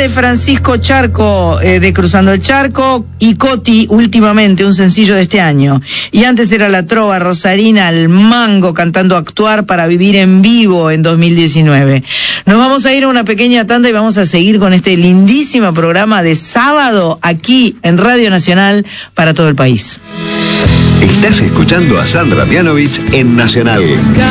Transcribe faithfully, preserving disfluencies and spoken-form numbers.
de Francisco Charco, eh, de Cruzando el Charco, y Coti, últimamente, un sencillo de este año. Y antes era la trova rosarina al mango cantando Actuar para vivir en vivo en dos mil diecinueve. Nos vamos a ir a una pequeña tanda y vamos a seguir con este lindísimo programa de sábado aquí en Radio Nacional para todo el país. Estás escuchando a Sandra Mianovich en Nacional.